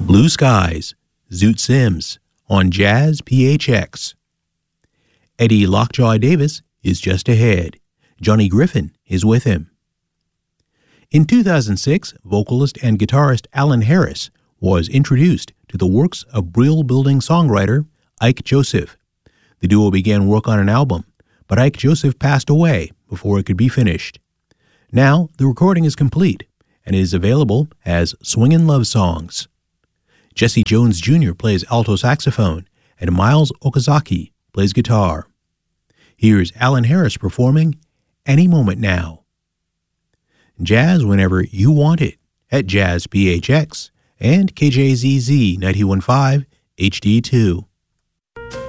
Blue Skies, Zoot Sims, on Jazz PHX. Eddie Lockjaw Davis is just ahead. Johnny Griffin is with him. In 2006, vocalist and guitarist Alan Harris was introduced to the works of Brill-Building songwriter Ike Joseph. The duo began work on an album, but Ike Joseph passed away before it could be finished. Now, the recording is complete and is available as Swingin' Love Songs. Jesse Jones Jr. plays alto saxophone, and Miles Okazaki plays guitar. Here's Alan Harris performing Any Moment Now. Jazz whenever you want it at Jazz PHX and KJZZ 91.5 HD2.